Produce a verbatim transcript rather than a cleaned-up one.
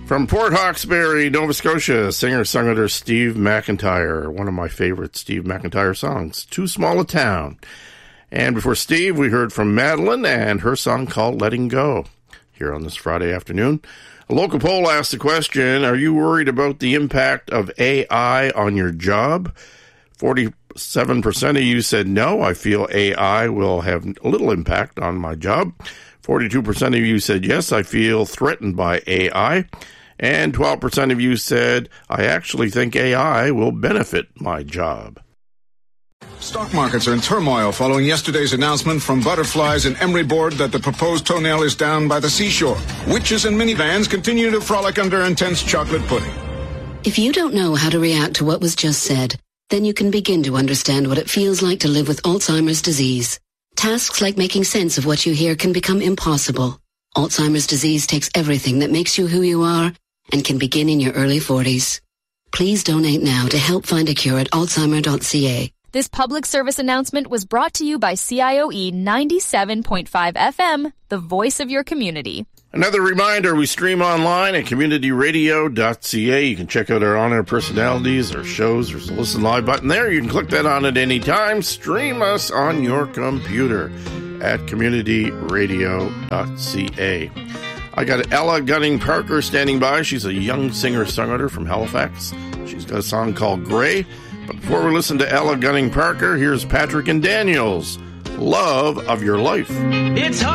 From Port Hawkesbury, Nova Scotia, singer-songwriter Steve McIntyre. One of my favorite Steve McIntyre songs, Too Small a Town. And before Steve, we heard from Madeline and her song called Letting Go. Here on this Friday afternoon, a local poll asked the question, are you worried about the impact of A I on your job? forty-seven percent of you said no, I feel A I will have a little impact on my job. forty-two percent of you said yes, I feel threatened by A I. And twelve percent of you said, I actually think A I will benefit my job. Stock markets are in turmoil following yesterday's announcement from Butterflies and Emery Board that the proposed toenail is down by the seashore. Witches and minivans continue to frolic under intense chocolate pudding. If you don't know how to react to what was just said, then you can begin to understand what it feels like to live with Alzheimer's disease. Tasks like making sense of what you hear can become impossible. Alzheimer's disease takes everything that makes you who you are and can begin in your early forties. Please donate now to help find a cure at alzheimer dot c a. This public service announcement was brought to you by C I O E ninety-seven point five F M, the voice of your community. Another reminder, we stream online at community radio dot c a. You can check out our on-air personalities, our shows. There's a listen live button there. You can click that on at any time. Stream us on your computer at community radio dot c a. I got Ella Gunning Parker standing by. She's a young singer-songwriter from Halifax. She's got a song called Gray. But before we listen to Ella Gunning Parker, here's Patrick and Daniels, Love of Your Life. It's hard.